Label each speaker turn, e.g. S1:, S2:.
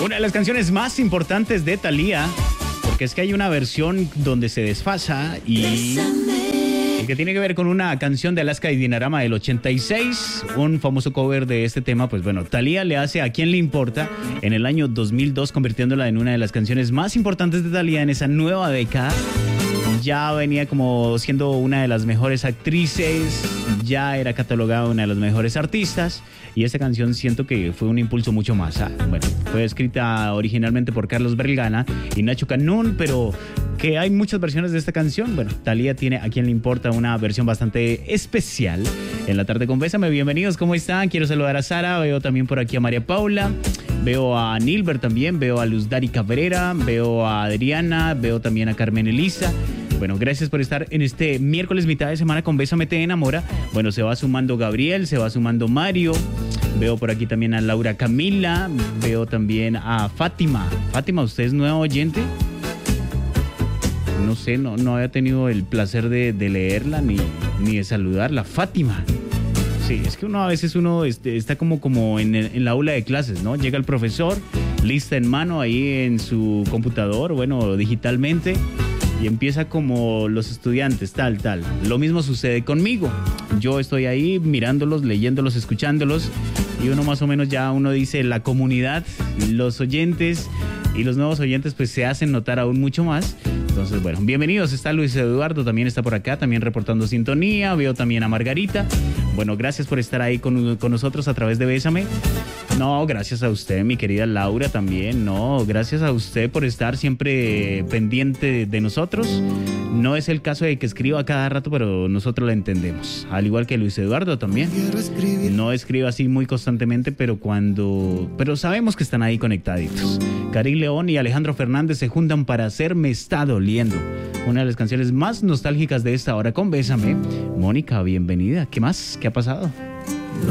S1: Una de las canciones más importantes de Thalía, porque es que hay una versión donde se desfasa y que tiene que ver con una canción de Alaska y Dinarama del 86, un famoso cover de este tema. Pues bueno, Thalía le hace A Quién le importa en el año 2002, convirtiéndola en una de las canciones más importantes de Thalía en esa nueva década. Ya venía como siendo una de las mejores actrices, ya era catalogada una de las mejores artistas, y esta canción siento que fue un impulso mucho más. Bueno, fue escrita originalmente por Carlos Berlana y Nacho Canún, pero que hay muchas versiones de esta canción. Bueno, Thalía tiene A Quién le importa una versión bastante especial en la tarde con Bésame. Bienvenidos, ¿cómo están? Quiero saludar a Sara, veo también por aquí a María Paula, veo a Nilbert también, veo a Luz Dari Cabrera, veo a Adriana, veo también a Carmen Elisa. Bueno, gracias por estar en este miércoles mitad de semana con Bésame Te Enamora. Bueno, se va sumando Gabriel, se va sumando Mario. Veo por aquí también a Laura Camila, veo también a Fátima. Fátima, ¿usted es nueva oyente? No sé, no había tenido el placer de leerla ni de saludarla. Fátima. Sí, es que a veces está como en la aula de clases, ¿no? Llega el profesor, lista en mano ahí en su computador, bueno, digitalmente, y empieza como los estudiantes, tal. Lo mismo sucede conmigo. Yo estoy ahí mirándolos, leyéndolos, escuchándolos, y más o menos uno dice la comunidad, los oyentes y los nuevos oyentes pues se hacen notar aún mucho más. Entonces, bueno, bienvenidos. Está Luis Eduardo, también está por acá, también reportando sintonía. Veo también a Margarita. Bueno, gracias por estar ahí con nosotros a través de Bésame. No, gracias a usted, mi querida Laura, también. No, gracias a usted por estar siempre pendiente de nosotros. No es el caso de que escriba cada rato, pero nosotros la entendemos. Al igual que Luis Eduardo también. No escribe así muy constantemente, pero sabemos que están ahí conectaditos. Karim León y Alejandro Fernández se juntan para hacer Me Está Doliendo, una de las canciones más nostálgicas de esta hora con Bésame. Mónica, bienvenida. ¿Qué más? ¿Qué ha pasado?